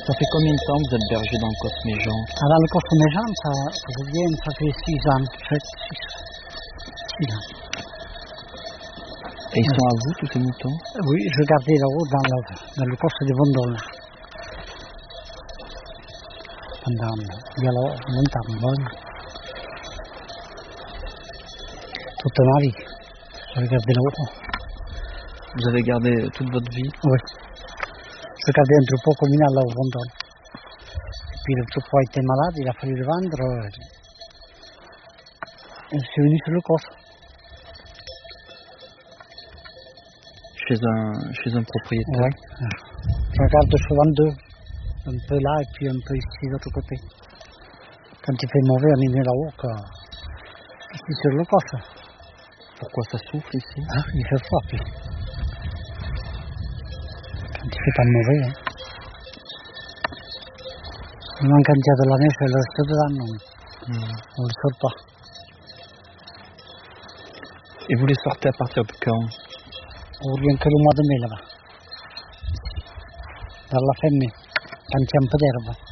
Ça fait combien de temps que vous êtes berger dans le Cosméjean? Dans le Cosméjean, ça fait 6 ans. 6 ans. Et ils sont à vous, tous ces moutons? Oui, je gardais là-haut dans le coste de Bondol. Pendant longtemps, toute ma vie. Je gardais là-haut. Vous avez gardé toute votre vie? Oui. Je gardais un troupeau communal là au Bondol. Et puis le troupeau a été malade, il a fallu le vendre. Et je suis venu sur le coste. Chez un propriétaire? Oui. Je regarde souvent deux. Un peu là et puis un peu ici de l'autre côté. Quand il fait mauvais, on y met là-haut, ici sur le coffre. Pourquoi ça souffle ici? Ah, il fait froid, puis. Quand il fait pas mauvais, hein. Même quand il y a de la neige, elle reste dedans, on ne le sort pas. Et vous les sortez à partir de quand? On vient que le mois de mai, là-bas. Dans la fin de mai, quand il y a un peu d'herbe.